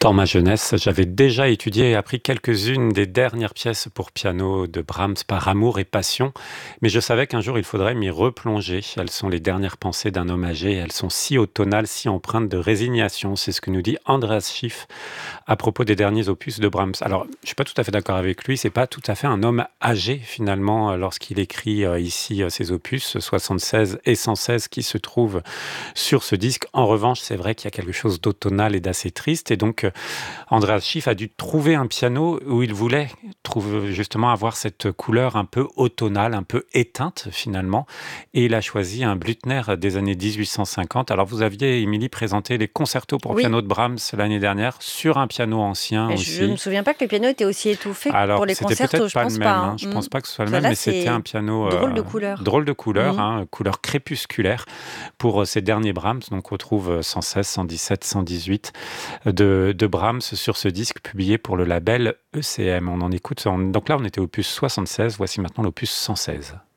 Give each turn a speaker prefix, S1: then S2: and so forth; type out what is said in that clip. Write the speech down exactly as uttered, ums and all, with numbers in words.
S1: Dans ma jeunesse, j'avais déjà étudié et appris quelques-unes des dernières pièces pour piano de Brahms par amour et passion, mais je savais qu'un jour il faudrait m'y replonger. Elles sont les dernières pensées d'un homme âgé, elles sont si automnales, si empreintes de résignation. C'est ce que nous dit Andreas Schiff à propos des derniers opus de Brahms. Alors, je suis pas tout à fait d'accord avec lui, c'est pas tout à fait un homme âgé finalement euh, lorsqu'il écrit euh, ici euh, ses opus soixante-seize et cent seize qui se trouvent sur ce disque. En revanche, c'est vrai qu'il y a quelque chose d'automnal et d'assez triste, et donc euh, Andreas Schiff a dû trouver un piano où il voulait trouver, justement avoir cette couleur un peu automnale, un peu éteinte finalement, et il a choisi un Blüthner des années dix-huit cent cinquante. Alors vous aviez, Émilie, présenté les concertos pour
S2: Oui,
S1: piano de Brahms l'année dernière sur un piano ancien
S2: mais je ne me
S1: aussi.
S2: souviens pas que le piano était aussi étouffé pour
S1: Alors,
S2: les
S1: c'était
S2: concertos,
S1: peut-être
S2: je
S1: pas le
S2: pense pas,
S1: même,
S2: hein.
S1: hein, je
S2: Mmh.
S1: pense pas que ce soit le
S2: Parce que
S1: même,
S2: là,
S1: mais c'était un
S2: c'est
S1: piano, heu,
S2: drôle de couleur.
S1: drôle de couleur,
S2: Mmh.
S1: hein, couleur crépusculaire pour, heu, ces derniers Brahms. Donc on retrouve, heu, cent seize, cent dix-sept, cent dix-huit de de Brahms sur ce disque publié pour le label E C M. On en écoute on donc là, on était opus soixante-seize, voici maintenant l'opus cent seize.